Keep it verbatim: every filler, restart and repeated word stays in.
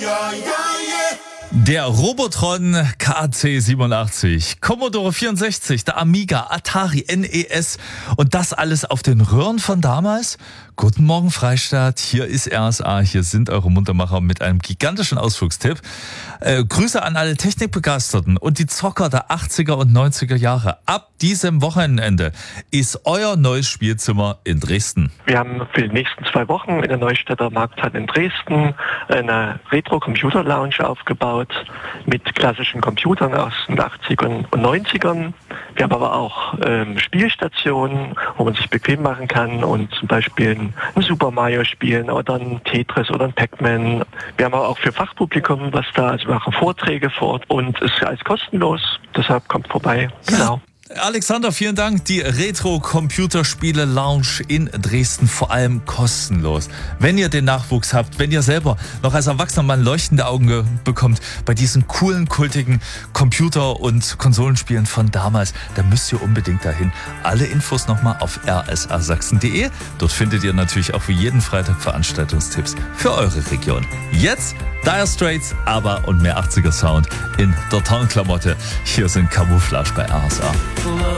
Der Robotron K C siebenundachtzig, Commodore vierundsechzig, der Amiga, Atari, N E S und das alles auf den Röhren von damals? Guten Morgen Freistadt, hier ist R S A, hier sind eure Muntermacher mit einem gigantischen Ausflugstipp. Äh, Grüße an alle Technikbegeisterten und die Zocker der achtziger und neunziger Jahre. Ab diesem Wochenende ist euer neues Spielzimmer in Dresden. Wir haben für die nächsten zwei Wochen in der Neustädter Markthalle in Dresden eine Retro-Computer-Lounge aufgebaut mit klassischen Computern aus den achtzigern und neunzigern. Wir haben aber auch ähm, Spielstationen, wo man sich bequem machen kann und zum Beispiel ein Super Mario spielen oder ein Tetris oder ein Pac-Man. Wir haben aber auch für Fachpublikum was da, also wir machen Vorträge vor Ort und es ist alles kostenlos, deshalb kommt vorbei. Genau. Alexander, vielen Dank. Die Retro-Computerspiele-Lounge in Dresden, vor allem kostenlos. Wenn ihr den Nachwuchs habt, wenn ihr selber noch als erwachsener Mann leuchtende Augen bekommt bei diesen coolen, kultigen Computer- und Konsolenspielen von damals, dann müsst ihr unbedingt dahin. Alle Infos nochmal auf r s a sachsen punkt d e. Dort findet ihr natürlich auch wie jeden Freitag Veranstaltungstipps für eure Region. Jetzt Dire Straits, ABBA und mehr achtziger Sound in der Tarnklamotte. Hier sind Camouflage bei R S A.